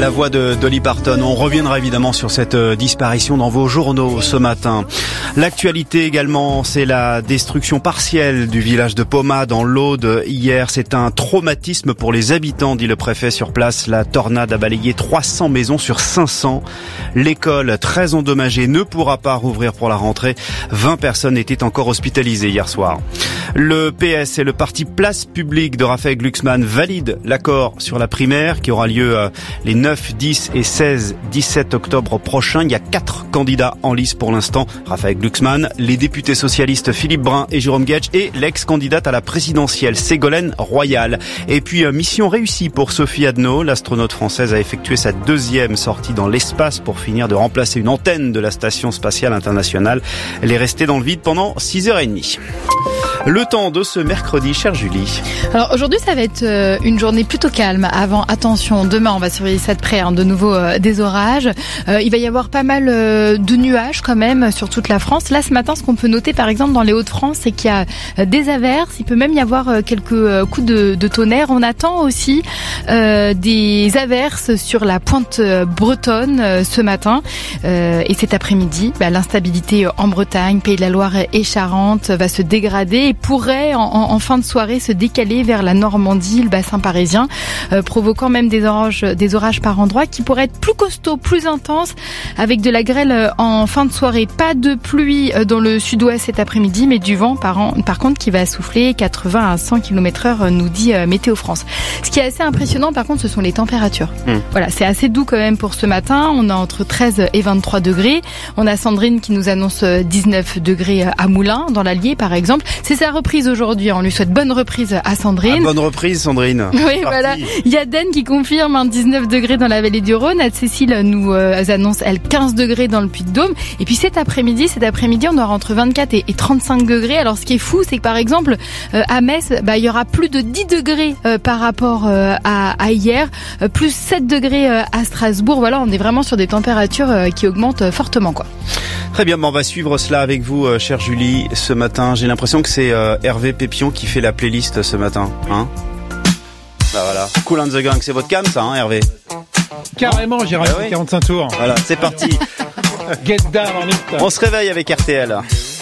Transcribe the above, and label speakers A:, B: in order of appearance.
A: La voix de Dolly Parton. On reviendra évidemment sur cette disparition dans vos journaux ce matin. L'actualité également, c'est la destruction partielle du village de Poma dans l'Aude. Hier, c'est un traumatisme pour les habitants, dit le préfet sur place. La tornade a balayé 300 maisons sur 500. L'école, très endommagée, ne pourra pas rouvrir pour la rentrée. 20 personnes étaient encore hospitalisées hier soir. Le PS et le parti Place Publique de Raphaël Glucksmann valident l'accord sur la primaire qui aura lieu les 9, 10 et 16, 17 octobre prochains. Il y a 4 candidats en lice pour l'instant. Raphaël Glucksmann, les députés socialistes Philippe Brun et Jérôme Guedj et l'ex-candidate à la présidentielle Ségolène Royal. Et puis mission réussie pour Sophie Adno. L'astronaute française a effectué sa 2e sortie dans l'espace pour finir de remplacer une antenne de la station spatiale internationale. Elle est restée dans le vide pendant 6h30. Le temps de ce mercredi, chère Julie.
B: Alors aujourd'hui, ça va être une journée plutôt calme. Attention, demain, on va surveiller ça de près, de nouveau des orages. Il va y avoir pas mal de nuages quand même sur toute la France. Là, ce matin, ce qu'on peut noter, par exemple, dans les Hauts-de-France, c'est qu'il y a des averses. Il peut même y avoir quelques coups de tonnerre. On attend aussi des averses sur la pointe bretonne ce matin. Et cet après-midi, l'instabilité en Bretagne, Pays de la Loire et Charente va se dégrader et pourrait en fin de soirée se décaler vers la Normandie, le bassin parisien, provoquant même des orages par endroits qui pourraient être plus costauds, plus intenses, avec de la grêle en fin de soirée. Pas de pluie dans le sud-ouest cet après-midi, mais du vent par contre qui va souffler 80 à 100 km/h, nous dit Météo France. Ce qui est assez impressionnant par contre, ce sont les températures. Voilà, c'est assez doux quand même pour ce matin. On a entre 13 et 23 degrés. On a Sandrine qui nous annonce 19 degrés à Moulins, dans l'Allier par exemple. C'est sa reprise aujourd'hui. On lui souhaite bonne reprise à Sandrine.
A: Bonne reprise, Sandrine.
B: Oui, voilà. Il y a Den qui confirme 19 degrés dans la vallée du Rhône. Cécile nous annonce, elle, 15 degrés dans le Puy-de-Dôme. Et puis cet après-midi, on aura entre 24 et 35 degrés. Alors, ce qui est fou, c'est que par exemple, à Metz, il y aura plus de 10 degrés par rapport à hier. Plus 7 degrés à Strasbourg. Voilà, on est vraiment sur des températures qui augmentent fortement, quoi.
A: Très bien, on va suivre cela avec vous, chère Julie, ce matin. J'ai l'impression que c'est Hervé Pépion qui fait la playlist ce matin. Voilà. Cool and the Gang, c'est votre cam, ça, Hervé?
C: Carrément, j'ai rajouté 45 tours.
A: Voilà, c'est parti.
C: Get down on it.
A: On se réveille avec RTL.